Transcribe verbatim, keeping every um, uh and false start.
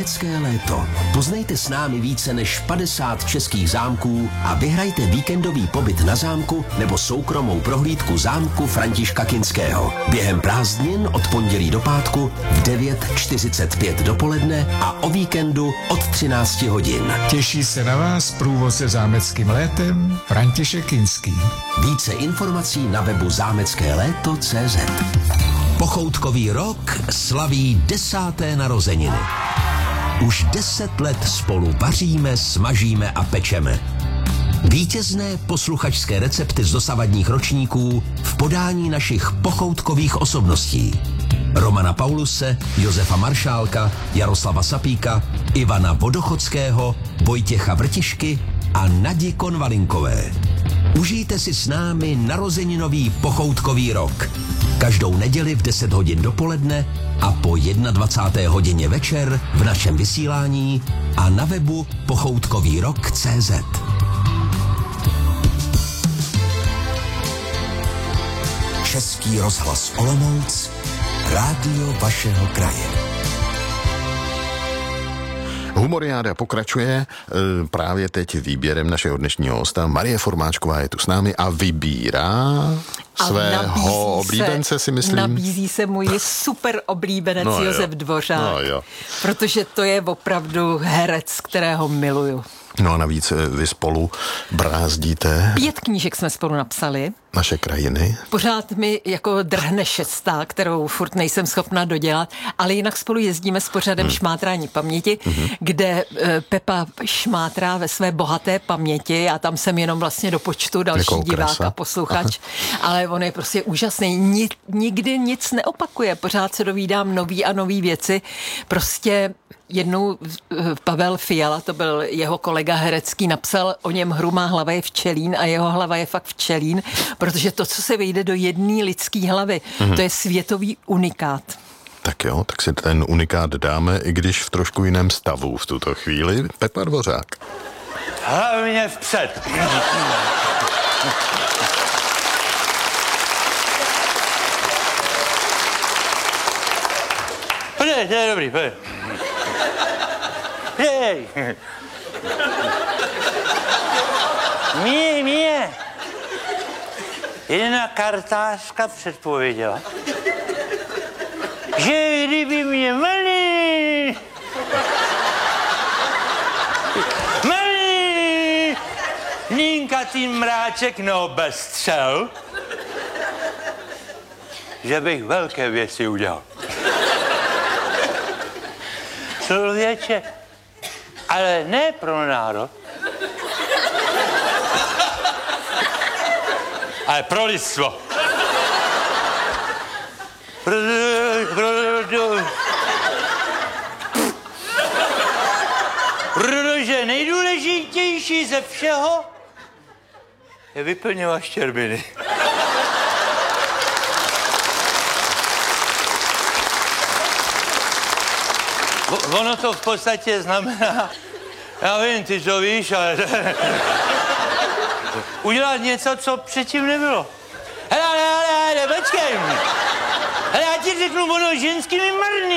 Zámecké léto. Poznejte s námi více než padesát českých zámků a vyhrajte víkendový pobyt na zámku nebo soukromou prohlídku zámku Františka Kinského. Během prázdnin od pondělí do pátku v devět čtyřicet pět dopoledne a o víkendu od třináct hodin. Těší se na vás průvodce zámeckým létem František Kinský. Více informací na webu zámecké léto tečka cé zet. Pochoutkový rok slaví desáté narozeniny. Už deset let spolu vaříme, smažíme a pečeme. Vítězné posluchačské recepty z dosavadních ročníků v podání našich pochoutkových osobností. Romana Pauluse, Josefa Maršálka, Jaroslava Sapíka, Ivana Vodochodského, Vojtěcha Vrtišky a Nadi Konvalinkové. Užijte si s námi narozeninový pochoutkový rok. Každou neděli v deset hodin dopoledne a po dvacáté jedné hodině večer v našem vysílání a na webu pochoutkový rok tečka cé zet. Český rozhlas Olomouc, rádio vašeho kraje. Humoriáda pokračuje e, právě teď výběrem našeho dnešního hosta. Marie Formáčková je tu s námi a vybírá svého oblíbence, si myslím. Nabízí se můj super oblíbenec no Josef Dvořák, no jo. Protože to je opravdu herec, kterého miluju. No a navíc vy spolu brázdíte Pět knížek jsme spolu napsali. Naše krajiny. Pořád mi jako drhne šestá, kterou furt nejsem schopná dodělat, ale jinak spolu jezdíme s pořadem hmm. Šmátrání paměti, hmm. kde Pepa šmátrá ve své bohaté paměti a tam jsem jenom vlastně do počtu další Jakou divák krasa. a posluchač, ale on je prostě úžasný. Ni, nikdy nic neopakuje, pořád se dovídám nový a nový věci. Prostě jednou Pavel Fiala, to byl jeho kolega herecký, napsal o něm hru Má hlava je včelín a jeho hlava je fakt včelín, protože to, co se vejde do jedné lidské hlavy, mm-hmm. to je světový unikát. Tak jo, tak si ten unikát dáme, i když v trošku jiném stavu v tuto chvíli. Pepa Dvořák. Hlavně vpřed. Pojď, to je dobrý, pojď. Hej. Mně, mně. Jedna kartářka předpověděla, že kdyby mě malý, malý línkatý mráček neobestřel, že bych velké věci udělal. Člověče, ale ne pro národ, ale pro lidstvo. Pro, pro, pro, protože nejdůležitější ze všeho je vyplňovat štěrbiny. Ono to v podstatě znamená, já vím, ty to víš, ale udělat něco, co předtím nebylo. Hele, hele, hele, počkej. Hele, já ti řeknu, ono ženskými marný.